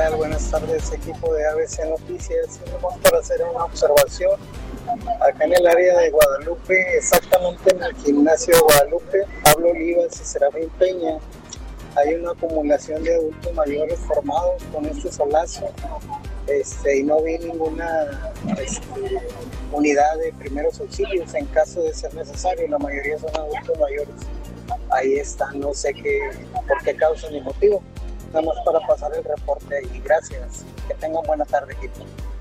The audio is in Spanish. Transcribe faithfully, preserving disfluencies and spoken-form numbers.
tal? Buenas tardes, equipo de A B C Noticias. Vamos para hacer una observación. Acá en el área de Guadalupe, exactamente en el gimnasio de Guadalupe, Pablo Olivas y Serafín Peña, hay una acumulación de adultos mayores formados con este solazo. Este, y no vi ninguna este, unidad de primeros auxilios en caso de ser necesario. La mayoría son adultos mayores. Ahí están, no sé qué, por qué causa ni motivo. Nada más para pasar el reporte ahí. Gracias. Que tengan buena tarde, equipo.